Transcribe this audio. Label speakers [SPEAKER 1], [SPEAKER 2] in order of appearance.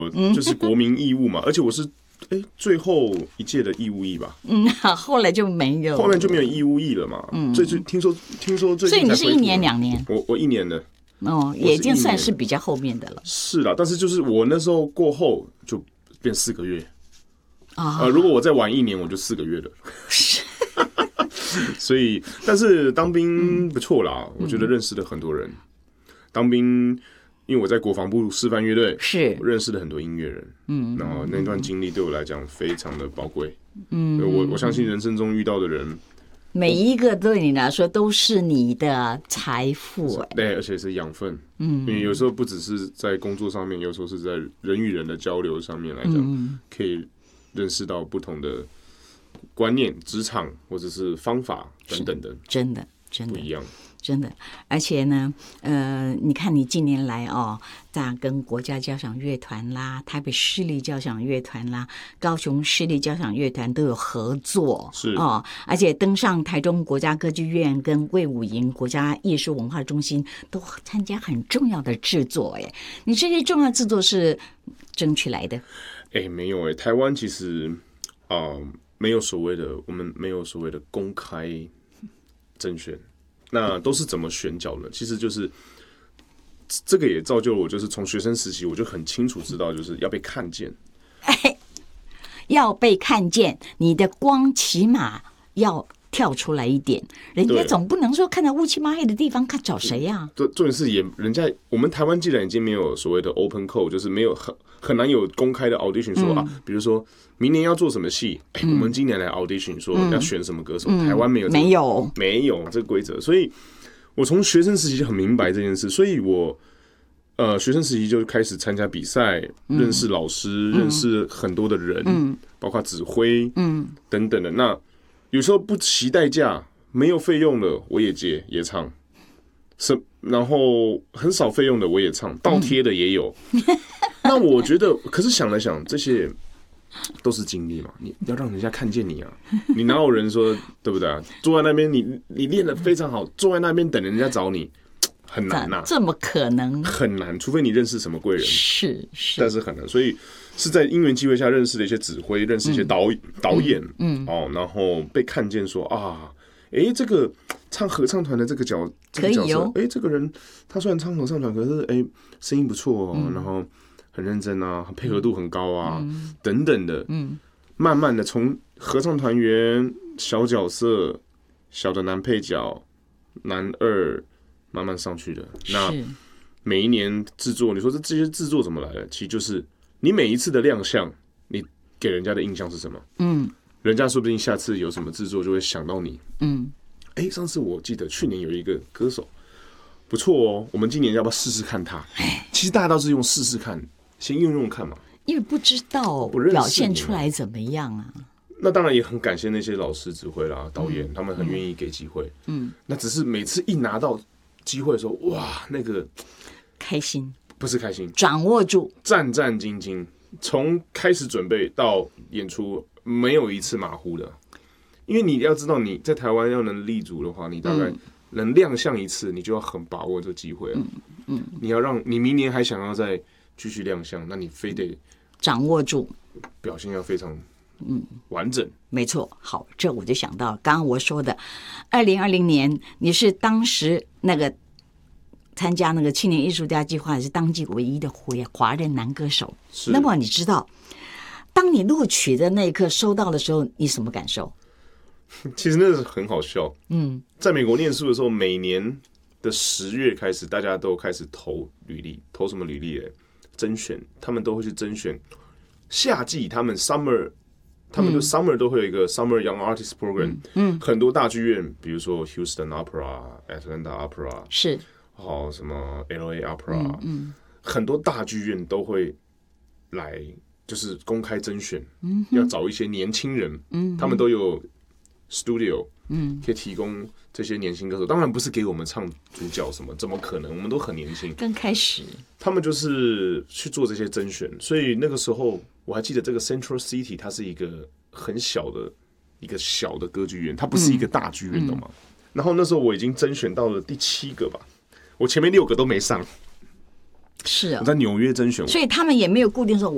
[SPEAKER 1] 就是国民义务嘛，而且我是最后一届的义务役吧。
[SPEAKER 2] 后来就没有，
[SPEAKER 1] 后面就没有义务役了嘛。最近听说最近，
[SPEAKER 2] 所以你是1年2年？
[SPEAKER 1] 我1年的。
[SPEAKER 2] 也已经算是比较后面的了。
[SPEAKER 1] 是啦，但是就是我那时候过后就变4个月如果我再晚1年，我就4个月了。所以，但是当兵不错啦，我觉得认识了很多人。当兵，因为我在国防部示范乐队，我认识了很多音乐人。然后那段经历对我来讲非常的宝贵。我相信人生中遇到的人，
[SPEAKER 2] 每一个对你来说都是你的财富。
[SPEAKER 1] 对，而且是养分。因为有时候不只是在工作上面，有时候是在人与人的交流上面来讲，可以认识到不同的观念、职场或者是方法等等的，真的不一样。
[SPEAKER 2] 真的，而且呢，你看你近年来在跟国家交响乐团啦、台北市立交响乐团啦、高雄市立交响乐团都有合作，
[SPEAKER 1] 是
[SPEAKER 2] 而且登上台中国家歌剧院跟卫武营国家艺术文化中心都参加很重要的制作。你这些重要制作是争取来的？
[SPEAKER 1] 没有台湾其实没有所谓的，我们没有所谓的公开甄选。那都是怎么选角呢？其实就是这个也造就了我，就是从学生时期我就很清楚知道，就是要被看见。
[SPEAKER 2] 要被看见，你的光起码要跳出来一点，人家总不能说看到乌漆嘛黑的地方看找谁呀？重
[SPEAKER 1] 点是人家我们台湾既然已经没有所谓的 open call， 就是没有很难有公开的 audition 说比如说明年要做什么戏，我们今年来 audition 说要选什么歌手，台湾没有这个规则，所以我从学生时期就很明白这件事，所以我学生时期就开始参加比赛，认识老师，认识很多的人，包括指挥，等等的。那有时候不惜代价，没有费用的我也接也唱，然后很少费用的我也唱，倒贴的也有。那我觉得，可是想来想，这些都是经历嘛，你要让人家看见你啊，你哪有人说对不对啊？坐在那边你练得非常好，坐在那边等人家找你，很难啊，
[SPEAKER 2] 这么可能
[SPEAKER 1] 很难，除非你认识什么贵人，
[SPEAKER 2] 是，
[SPEAKER 1] 但是很难，所以是在因缘机会下认识了一些指挥，认识一些导演，然后被看见说这个唱合唱团的这个角色，这个人他虽然唱合唱团，可是声音不错然后很认真啊，配合度很高啊，等等的，慢慢的从合唱团员、小角色、小的男配角、男二，慢慢上去的。那每一年制作，你说这些制作怎么来的？其实就是你每一次的亮相，你给人家的印象是什么？人家说不定下次有什么制作就会想到你。上次我记得去年有一个歌手不错哦，我们今年要不要试试看他？其实大家都是用试试看，先用看嘛，
[SPEAKER 2] 因为不知道表现出来怎么样啊。
[SPEAKER 1] 那当然也很感谢那些老师、指挥啦、导演，他们很愿意给机会。那只是每次一拿到机会的时候，哇，那个
[SPEAKER 2] 开心
[SPEAKER 1] 不是开心，
[SPEAKER 2] 掌握住，
[SPEAKER 1] 战战兢兢，从开始准备到演出，没有一次马虎的。因为你要知道，你在台湾要能立足的话，你大概能亮相一次，你就要很把握这个机会。你要让你明年还想要再继续亮相，那你非得
[SPEAKER 2] 掌握住，
[SPEAKER 1] 表现要非常完整。
[SPEAKER 2] 没错。好，这我就想到刚刚我说的，2020年你是当时那个参加那个青年艺术家计划，是当季唯一的华人男歌手。那么你知道，当你录取的那一刻收到的时候，你什么感受？
[SPEAKER 1] 其实那是很好笑。在美国念书的时候，每年的10月开始，大家都开始投履历，投什么履历？甄选，他们都会去甄选。夏季他们 summer， 他们就 summer 都会有一个 summer young artist program。很多大剧院，比如说 Houston Opera、Atlanta Opera， 是什么 LA Opera，很多大剧院都会来，就是公开甄选，要找一些年轻人，他们都有 studio，可以提供这些年轻歌手。当然不是给我们唱主角什么，怎么可能？我们都很年轻。
[SPEAKER 2] 刚开始，
[SPEAKER 1] 他们就是去做这些甄选，所以那个时候我还记得这个 Central City， 它是一个很小的一个小的歌剧院，它不是一个大剧院，懂吗？然后那时候我已经甄选到了第7个吧，我前面6个都没上。
[SPEAKER 2] 是啊，
[SPEAKER 1] 我在纽约甄选，
[SPEAKER 2] 所以他们也没有固定说